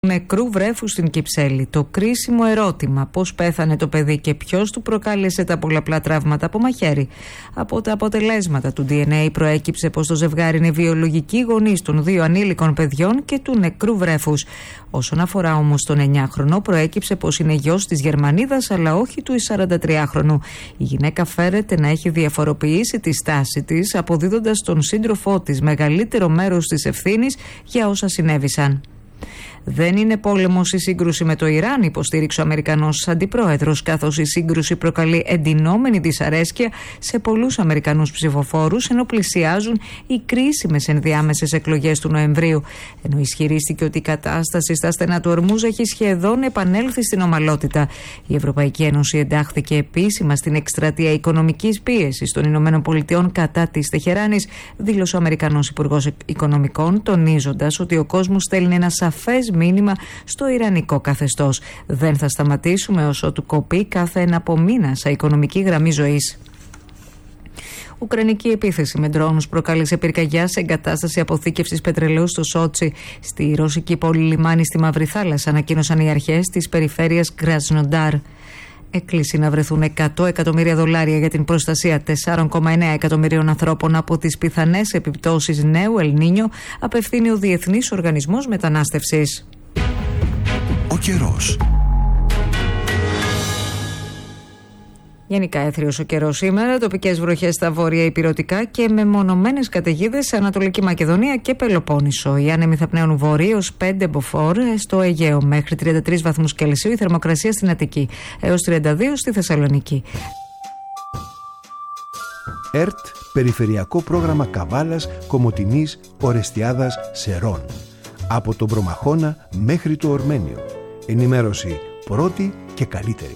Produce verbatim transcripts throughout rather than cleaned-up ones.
Νεκρού βρέφου στην Κυψέλη. Το κρίσιμο ερώτημα, πώς πέθανε το παιδί και ποιος του προκάλεσε τα πολλαπλά τραύματα από μαχαίρι. Από τα αποτελέσματα του ντι εν έι προέκυψε πως το ζευγάρι είναι βιολογικοί γονείς των δύο ανήλικων παιδιών και του νεκρού βρέφους. Όσον αφορά όμως τον εννιάχρονο, προέκυψε πως είναι γιος της Γερμανίδας αλλά όχι του σαραντατριάχρονου. Η γυναίκα φέρεται να έχει διαφοροποιήσει τη στάση της, αποδίδοντας στον σύντροφό της μεγαλύτερο μέρος της ευθύνης για όσα συνέβησαν. Δεν είναι πόλεμος η σύγκρουση με το Ιράν, υποστήριξε ο Αμερικανός αντιπρόεδρος, καθώς η σύγκρουση προκαλεί εντυνόμενη δυσαρέσκεια σε πολλούς Αμερικανούς ψηφοφόρους, ενώ πλησιάζουν οι κρίσιμες ενδιάμεσες εκλογές του Νοεμβρίου. Ενώ ισχυρίστηκε ότι η κατάσταση στα στενά του Ορμούζ έχει σχεδόν επανέλθει στην ομαλότητα. Η Ευρωπαϊκή Ένωση εντάχθηκε επίσημα στην εκστρατεία οικονομικής πίεσης των Ηνωμένων Πολιτειών κατά της Τεχεράνης, δήλωσε ο Αμερικανός Υπουργός Οικονομικών, τονίζοντας ότι ο κόσμος στέλνει ένα σαφές μήνυμα στο ιρανικό καθεστώς. Δεν θα σταματήσουμε όσο του κοπεί κάθε ένα από μήνα σε οικονομική γραμμή ζωής. Ουκρανική επίθεση με ντρόουνους προκάλεσε πυρκαγιά σε εγκατάσταση αποθήκευσης πετρελαίου στο Σότσι. Στη ρωσική πόλη λιμάνι στη Μαύρη Θάλασσα, ανακοίνωσαν οι αρχές της περιφέρειας Κρασνοντάρ. Έκλεισε να βρεθούν εκατό εκατομμύρια δολάρια για την προστασία τεσσάρων κόμμα εννέα εκατομμυρίων ανθρώπων από τις πιθανές επιπτώσεις νέου Ελ Νίνιο, απευθύνει ο Διεθνής Οργανισμός Μετανάστευσης. Ο καιρός. Γενικά έθριος ο καιρός σήμερα, τοπικές βροχές στα βόρεια ηπειρωτικά και μεμονωμένες καταιγίδες σε Ανατολική Μακεδονία και Πελοπόννησο. Οι άνεμοι θα πνέουν βορείως πέντε μποφόρ στο Αιγαίο, μέχρι τριάντα τρεις βαθμούς Κελσίου η θερμοκρασία στην Αττική, έως τριάντα δύο στη Θεσσαλονίκη. ΕΡΤ, Περιφερειακό Πρόγραμμα Καβάλας, Κομοτηνής, Ορεστιάδας, Σερών. Από τον Προμαχώνα μέχρι το Ορμένιο. Ενημέρωση πρώτη και καλύτερη.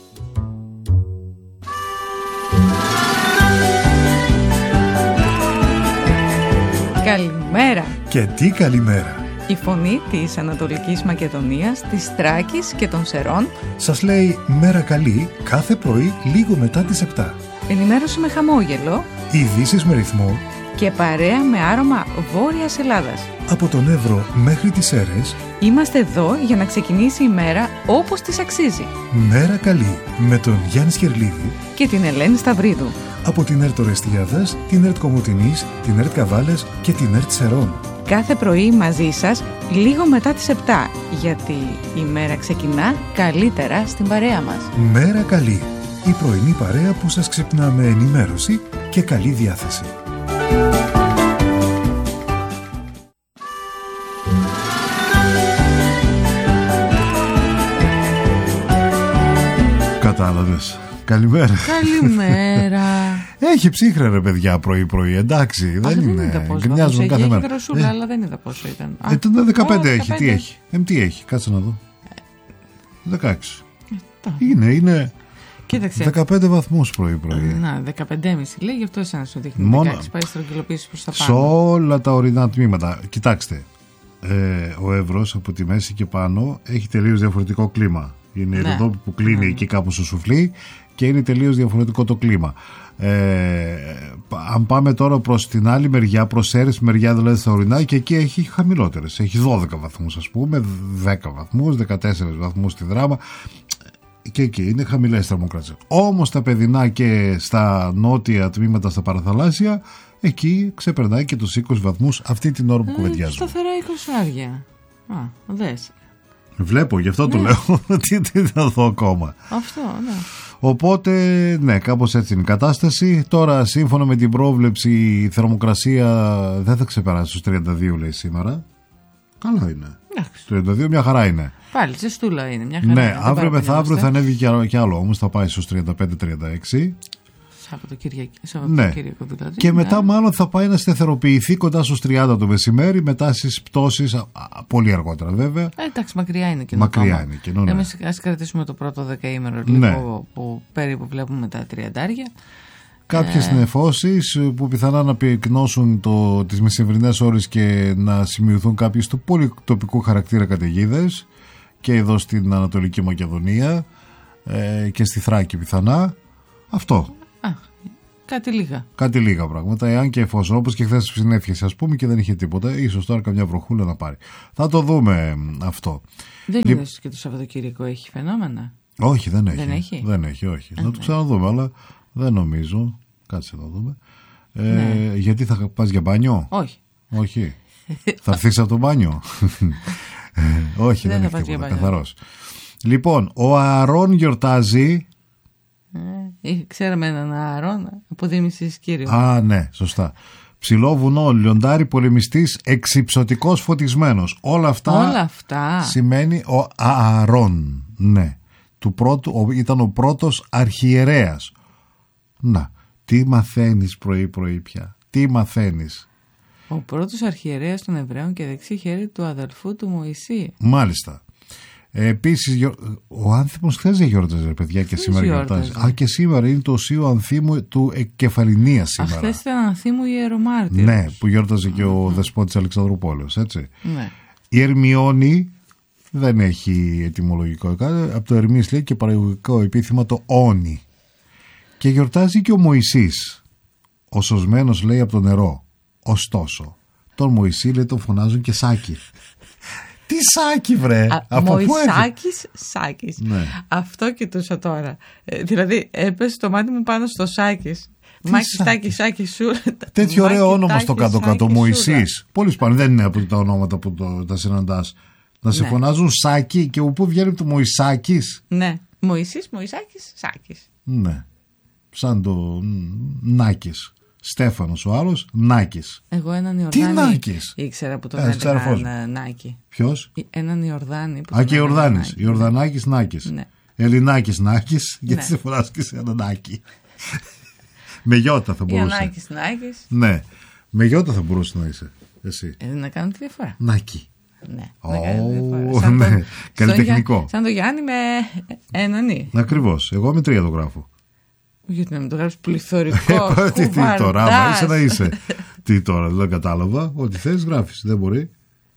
Καλημέρα. Και τι καλημέρα. Η φωνή της Ανατολικής Μακεδονίας, της Θράκης και των Σερών σας λέει μέρα καλή κάθε πρωί λίγο μετά τις επτά. Ενημέρωση με χαμόγελο, ειδήσεις με ρυθμό και παρέα με άρωμα Βόρειας Ελλάδας. Από τον Εύρο μέχρι τις Σέρρες είμαστε εδώ για να ξεκινήσει η μέρα όπως της αξίζει. Μέρα καλή με τον Γιάννη Σχερλίδη και την Ελένη Σταυρίδου. Από την ΕΡΤ Ορεστιάδας, την ΕΡΤ Κομοτηνής, την ΕΡΤ Καβάλας και την ΕΡΤ Σερών. Κάθε πρωί μαζί σας λίγο μετά τις επτά, γιατί η μέρα ξεκινά καλύτερα στην παρέα μας. Μέρα καλή, η πρωινή παρέα που σας ξυπνά με ενημέρωση και καλή διάθεση. Κατάλαβες. Καλημέρα. Καλημέρα. Έχει ψύχρα ρε παιδιά πρωί-πρωί, εντάξει. Α, δεν δεν είναι. είδα πόσο Γκρινιάζουν κάθε έχει μέρα. γροσούλα, ε. αλλά δεν είδα πόσο ήταν. Ε, το δεκαπέντε Α, έχει. Τι έχει. Ε, τι έχει. Κάτσε να δω. δεκαέξι. Ε, είναι, είναι. Κοίταξε. δεκαπέντε βαθμούς πρωί-πρωί. Να, δεκαπέντε κόμμα πέντε λέει, γι' αυτό εσένα σου δείχνει. Μόνο... δεκαέξι, πάει στρογγυλοποίηση προς τα πάνω. Σε όλα τα ορεινά τμήματα. Κοιτάξτε. Ε, ο Εύρος από τη μέση και πάνω έχει τελείως διαφορετικό κλίμα. Είναι ναι. εδώ που κλείνει ναι. εκεί κάπου στο σουφλί και είναι τελείως διαφορετικό το κλίμα. Ε, αν πάμε τώρα προς την άλλη μεριά, προς Σέρρες μεριά δηλαδή στα ορεινά, και εκεί έχει χαμηλότερες. Έχει δώδεκα βαθμούς ας πούμε, δέκα βαθμούς, δεκατέσσερα βαθμούς στη Δράμα. Και εκεί είναι χαμηλές θερμοκρασίες. Όμως τα παιδινά και στα νότια τμήματα, στα παραθαλάσσια, εκεί ξεπερνάει και τους είκοσι βαθμούς αυτή την ώρα που ε, κουβεντιάζουμε. Σταθερά είκοσι άδεια. Α, δες. Βλέπω, γι' αυτό ναι. το λέω. τι, τι θα δω ακόμα. Αυτό, ναι. Οπότε, ναι, κάπως έτσι είναι η κατάσταση. Τώρα, σύμφωνα με την πρόβλεψη, η θερμοκρασία δεν θα ξεπεράσει τους τριάντα δύο, λέει σήμερα. Καλά είναι. Εντάξει. τριάντα δύο, μια χαρά είναι. Πάλι, ζεστούλα είναι. Μια χαρά ναι, είναι. αύριο μεθαύριο θα ανέβει κι άλλο. Όμως θα πάει στους τριάντα πέντε τριάντα έξι. Σαββατοκύριακο ναι. δηλαδή. Και μετά ναι. μάλλον θα πάει να σταθεροποιηθεί κοντά στους τριάντα το μεσημέρι, μετά στις πτώσεις, α, α, πολύ αργότερα βέβαια. Ε, εντάξει, μακριά είναι και μακριά είναι κοινό, ναι. Εμείς ας κρατήσουμε το πρώτο δεκαήμερο ναι. λίγο που περίπου βλέπουμε τα τριαντάρια. Κάποιες ε... νεφώσεις που πιθανά να πυκνώσουν το, τις μεσημβρινές ώρες και να σημειωθούν κάποιες του πολύ τοπικού χαρακτήρα καταιγίδες και εδώ στην Ανατολική Μακεδονία ε, και στη Θράκη πιθανά. Αυτό. Α, Κάτι λίγα. Κάτι λίγα πράγματα. Εάν και εφόσον, όπως και χθες συνέφιασε, ας πούμε, και δεν είχε τίποτα, ίσως τώρα καμιά βροχούλα να πάρει. Θα το δούμε αυτό. Δεν Λι... είναι και το Σαββατοκύριακο έχει φαινόμενα. Όχι, δεν έχει. Δεν έχει. Δεν έχει, όχι. Α, να το ναι. ξαναδούμε, αλλά δεν νομίζω. Κάτσε να δούμε. Ε, Ναι. Γιατί θα πας για μπάνιο? Όχι. Όχι. Θα έρθεις από το μπάνιο? ε, όχι, δεν, Δεν θα έχει πας για τίποτα. μπάνιο. Καθαρός. Λοιπόν, ο Ααρών γιορτάζει. Ε, ξέραμε έναν Ααρών από Δήμησης Κύριο. Α, ναι, σωστά. Ψηλό βουνό, λιοντάρι, πολεμιστής, εξυψωτικός, φωτισμένος. Όλα αυτά, Όλα αυτά. σημαίνει ο Ααρών. Ναι. Του πρώτου, ο, ήταν ο πρώτος αρχιερέας. Να, τι μαθαίνεις πρωί-πρωί πια. Τι μαθαίνεις. Ο πρώτος αρχιερέας των Εβραίων και δεξί χέρι του αδελφού του Μωυσή. Μάλιστα. Ε, επίσης, ο Άνθιμος χθες δεν γιόρταζε, παιδιά, και Χθες σήμερα γιόρταζε. γιορτάζει. Α, και σήμερα είναι το Οσίου Ανθίμου του Εκκεφαλινίας σήμερα. Χθες ήταν Ανθίμου Ιερομάρτυρος. Ναι, που γιόρταζε και ο Δεσπότης Αλεξανδρουπόλεως, έτσι. Ναι. Η Ερμιόνη δεν έχει ετυμολογικό κάτι. Από το Ερμής λέει και παραγωγικό επίθυμα το όνι. Και γιορτάζει και ο Μωυσής. Ο σωσμένος, λέει, από το νερό. Ωστόσο, τον Μωυσή, λέει, τον φωνάζουν και Σάκη. Τι Σάκη, βρε! Α, Από πού έρχεται? Μωυσάκης, Σάκης. Ναι. Αυτό κοιτούσα τώρα. Ε, δηλαδή έπεσε το μάτι μου πάνω στο Σάκης. Μάκη, Στάκη, Σάκη, Σούρα. Τέτοιο Μάκη, ωραίο όνομα Τάκη, στο κάτω-κάτω. Σάκη, Μωυσής. Πολύ σπάνιο. Δεν είναι από τα ονόματα που το, τα συναντάς. Να σε Ναι. φωνάζουν Σάκη, και από πού βγαίνει το Μωυσάκης? Ναι. Μωυσής, Μωυσάκης, Σάκης. Ναι. Σαν το μ, Νάκης. Στέφανος ο άλλος, Νάκης. Εγώ έναν Τι Ιορδάνη Νάκης? ήξερα που τον Ε, ξαδερφός έλεγαν μου. ε, Νάκη. Ποιος? Έναν Ιορδάνη που Α, τον και έλεγαν Ιορδάνης. Νάκη. Ιορδανάκης Νάκης. Ναι. Ελληνάκης Νάκης. Γιατί Ναι. σε φωνάζω και σε ένα Νάκη? Με γιώτα θα μπορούσε. Ιωνάκης, Νάκης. Ναι. Με γιώτα θα μπορούσε να είσαι. Εσύ. Ε, να κάνω τη διαφορά. Νάκη. Ναι. Ω, να κάνω τη διαφορά. Σαν ναι. τον- Καλλιτεχνικό. στον Γιά- Σαν το Γιάννη με έναν ή. Ακριβώς. Εγώ με τρία το γράφω. Γιατί να μην το γράψει πληθωρικό. Ε, τι, τι τώρα, άμα κουβαρντάς. είσαι να είσαι. Τι τώρα, δεν κατάλαβα. Ό,τι θες γράφεις. Δεν μπορεί.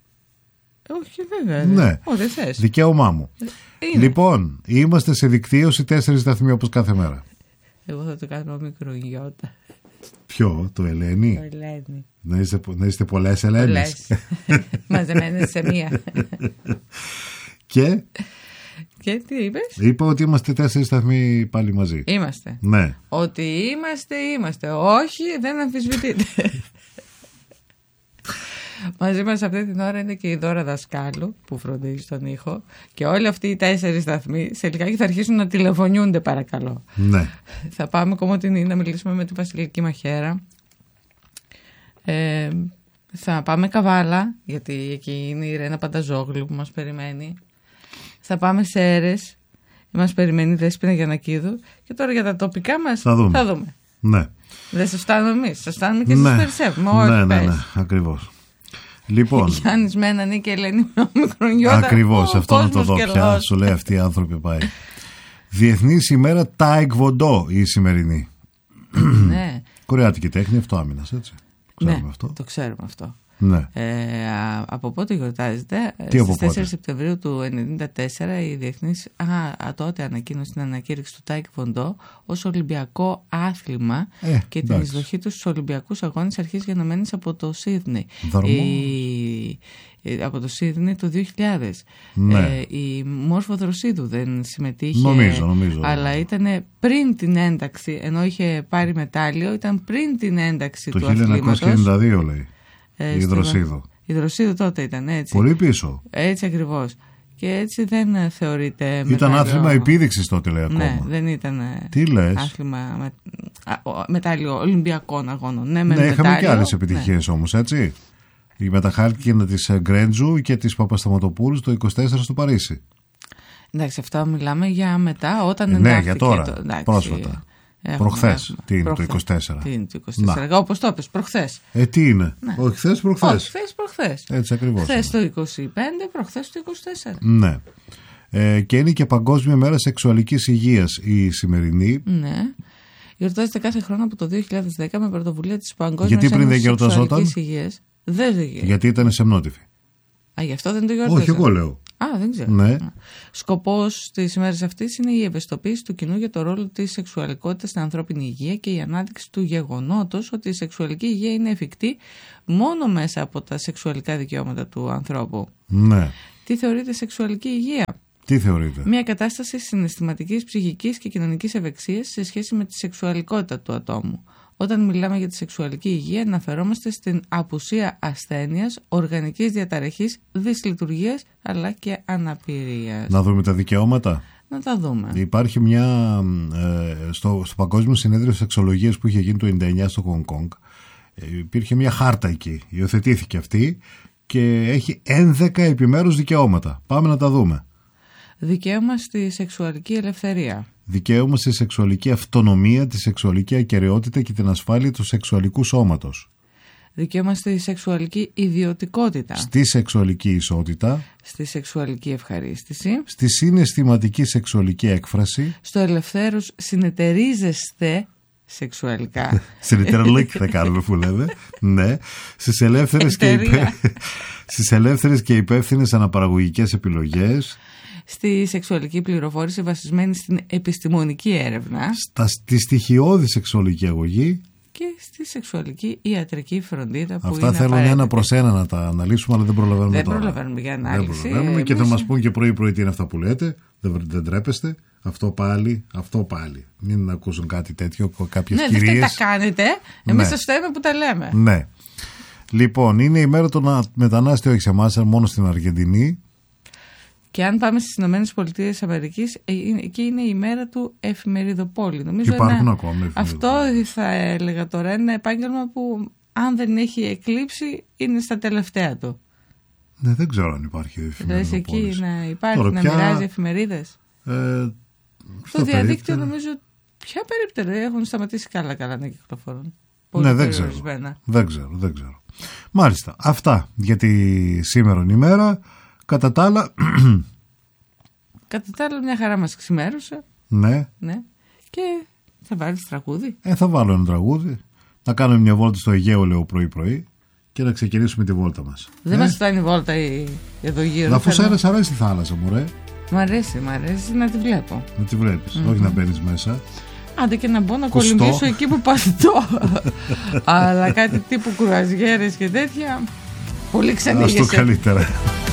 Όχι, βέβαια. Ναι. Ό,τι θες. Δικαίωμά μου. Είναι. Λοιπόν, είμαστε σε δικτύωση τέσσερις σταθμοί όπως κάθε μέρα. Εγώ θα το κάνω μικρογιώτα. Ποιο, το Ελένη? Το Ελένη. Να είστε, να είστε πολλές Ελένες. Πολλές. Μαζεμένες σε μία. Και Και τι είπες? είπα ότι είμαστε τέσσερις σταθμοί πάλι μαζί. Είμαστε. Ναι. Ότι είμαστε, είμαστε. Όχι, δεν αμφισβητείτε. Μαζί μας αυτή την ώρα είναι και η Δώρα Δασκάλου που φροντίζει τον ήχο. Και όλοι αυτοί οι τέσσερις σταθμοί σε λιγάκι θα αρχίσουν να τηλεφωνιούνται, παρακαλώ. Ναι. Θα πάμε Κομοτηνή να μιλήσουμε με τη Βασιλική Μαχαίρα. Ε, θα πάμε Καβάλα, γιατί εκεί είναι η Ρένα Πανταζόγλου που μας περιμένει. Θα πάμε Σέρρες, μας περιμένει η Δέσποινα Γιαννακίδου. Και τώρα για τα τοπικά μας Θα δούμε. θα δούμε. Ναι. Δεν σας φτάνουμε εμείς, σας φτάνουμε και Ναι. σας περισσεύουμε. Όχι, Ναι, ναι, πες. ναι, ακριβώς. Λοιπόν, Γιάννης με έναν ή και Ελένη με μικρονιώτα. ακριβώς, Ο αυτό να το κόσμος δω και πια. λαός. Σου λέει αυτή η άνθρωποι πάει. Διεθνής ημέρα Taekwondo η σημερινή. Ναι, Κορεάτικη τέχνη, αυτό άμυνας, έτσι. Ξέρουμε ναι, αυτό. το ξέρουμε αυτό. Ναι. Ε, α, από πότε γιορτάζεται? Τι από Στις πότε? τέσσερις Σεπτεμβρίου του χίλια εννιακόσια ενενήντα τέσσερα η Διεθνής α, α, τότε ανακοίνωσε την ανακήρυξη του Taekwondo ως Ολυμπιακό άθλημα Ε, και την εντάξει. εισδοχή του στους Ολυμπιακούς Αγώνες αρχής γενομένης από το Σίδνεϊ. Δαρμό. Η, ε, από το Σίδνεϊ το δύο χιλιάδες. Ναι. Ε, η Μόρφο Δροσίδου δεν συμμετείχε. Νομίζω, νομίζω. Αλλά ήταν πριν την ένταξη, ενώ είχε πάρει μετάλλιο, ήταν πριν την ένταξη Το του χίλια εννιακόσια αθλήματος. ενενήντα δύο λέει. Ε, Η στη- Δροσίδου. Η Δροσίδου τότε ήταν έτσι. Πολύ πίσω. Έτσι ακριβώς. Και έτσι δεν ε, θεωρείται. Ήταν μετάλλιο. άθλημα επίδειξης τότε, λέει, ακόμα. Ναι, δεν ήταν ε, Τι λες? άθλημα με, α, ο- μετάλλιο Ολυμπιακών αγώνων. Ναι, με Ναι, είχαμε μετάλλιο, και άλλες ναι. επιτυχίες όμως, έτσι. Η μεταχάρτηκε της Γκρέντζου και της Παπασταματοπούλου το είκοσι τέσσερα στο Παρίσι. Εντάξει, αυτά μιλάμε για μετά, όταν Ναι, εντάχθηκε για τώρα, το- εντάξει, πρόσφατα. έχουμε Προχθές. άθλημα. Τι είναι το Προχθές. είκοσι τέσσερα? Τι είναι το είκοσι τέσσερα? Όπως το είπες, προχθές. Ε, τι είναι? Ναι. Όχι χθες, Όχι, προχθές. χθες, προχθές. Έτσι ακριβώς. Χθες το είκοσι πέντε, προχθές το είκοσι τέσσερα. Ναι. Ε, και είναι και Παγκόσμια Μέρα Σεξουαλικής Υγείας η σημερινή. Ναι. Γιορτάζεται κάθε χρόνο από το δύο χιλιάδες δέκα με πρωτοβουλία της Παγκόσμιας Γιατί πριν δεν Ένωσης γιορταζόταν? Σεξουαλικής Υγείας. Δεν δεν- Γιατί ήταν σεμνότυφη. Α, γι' αυτό δεν το γιορτάζω. Όχι, εγώ λέω. Α, δεν ξέρω. Ναι. Σκοπός της ημέρας αυτής είναι η ευαισθητοποίηση του κοινού για το ρόλο της σεξουαλικότητας στην ανθρώπινη υγεία και η ανάδειξη του γεγονότος ότι η σεξουαλική υγεία είναι εφικτή μόνο μέσα από τα σεξουαλικά δικαιώματα του ανθρώπου. Ναι. Τι θεωρείται σεξουαλική υγεία? Τι θεωρείτε? Μια κατάσταση συναισθηματικής, ψυχικής και κοινωνικής ευεξίας σε σχέση με τη σεξουαλικότητα του ατόμου. Όταν μιλάμε για τη σεξουαλική υγεία, αναφερόμαστε στην απουσία ασθένειας, οργανικής διαταραχής, δυσλειτουργίας αλλά και αναπηρίας. Να δούμε τα δικαιώματα. Να τα δούμε. Υπάρχει μια. Ε, στο, στο Παγκόσμιο Συνέδριο Σεξολογίας που είχε γίνει το χίλια εννιακόσια ενενήντα στο Χονγκ Κονγκ, ε, υπήρχε μια χάρτα εκεί. Υιοθετήθηκε αυτή και έχει έντεκα επιμέρους δικαιώματα. Πάμε να τα δούμε. Δικαίωμα στη σεξουαλική ελευθερία. Δικαίωμα στη σεξουαλική αυτονομία, τη σεξουαλική ακεραιότητα και την ασφάλεια του σεξουαλικού σώματος. Δικαίωμα στη σεξουαλική ιδιωτικότητα. Στη σεξουαλική ισότητα. Στη σεξουαλική ευχαρίστηση. Στη συναισθηματική σεξουαλική έκφραση. Στο ελευθέρως συνεταιρίζεστε σεξουαλικά. Συνεταιρλίκ θα κάνουμε που λέμε. Ναι. Στις ελεύθερες και, υπε... Στις ελεύθερες και υπεύθυνες αναπαραγωγικές επιλογές. Στη σεξουαλική πληροφόρηση βασισμένη στην επιστημονική έρευνα. Στα... Στη στοιχειώδη σεξουαλική αγωγή. Και στη σεξουαλική ιατρική φροντίδα που αυτά είναι θέλουν απαραίτητη. ένα προς ένα να τα αναλύσουμε, αλλά δεν προλαβαίνουμε δεν τώρα. Δεν προλαβαίνουμε για ανάλυση. Δεν προλαβαίνουμε και θα Εμείς... μας πούν και πρωί-πρωί τι είναι αυτά που λέτε. Δεν, δεν τρέπεστε. Αυτό πάλι, αυτό πάλι. Μην ακούσουν κάτι τέτοιο, κάποιες ναι, κυρίες. Ναι, δεν τα κάνετε. Εμείς ναι. σας φταίμε που τα λέμε. Ναι. Λοιπόν, είναι η μέρα των μετανάστων, όχι σε εμάς, μόνο στην Αργεντινή. Και αν πάμε στις Ηνωμένες Πολιτείες Αμερικής, εκεί είναι η μέρα του εφημεριδοπόλη. Νομίζω υπάρχουν ένα... ακόμα. Αυτό θα έλεγα τώρα. Είναι ένα επάγγελμα που αν δεν έχει εκλείψει είναι στα τελευταία του. Ναι, δεν ξέρω αν υπάρχει εφημεριδοπόλης. Εκεί να υπάρχει, τώρα, να πια... μοιράζει εφημερίδες. Ε, στο διαδίκτυο περίπτερα... νομίζω ποια περίπτερα έχουν σταματήσει καλά καλά να κυκλοφορούν. Πολύ ναι, δεν ξέρω. δεν ξέρω. Δεν ξέρω. Μάλιστα. Αυτά για τη σήμερα ημέρα. Κατά τα άλλα. Κατά τα άλλα, μια χαρά μας ξημέρωσε. Ναι. ναι. Και θα βάλεις τραγούδι. Ε, θα βάλω ένα τραγούδι. Να κάνουμε μια βόλτα στο Αιγαίο, λέω πρωί-πρωί. Και να ξεκινήσουμε τη βόλτα μας. Δεν ε? μας φτάνει η βόλτα η... εδώ γύρω. Αφού σ' αρέσει, αρέσει η θάλασσα, μωρέ. Μ' αρέσει, μ' αρέσει να τη βλέπω. Να τη βλέπεις, mm-hmm. όχι να μπαίνεις μέσα. Άντε και να μπω να κολυμπήσω εκεί που πατώ. Αλλά κάτι τύπου κουραζιέρες και τέτοια. Πολύ ξενίγεσαι. Ας το καλύτερα.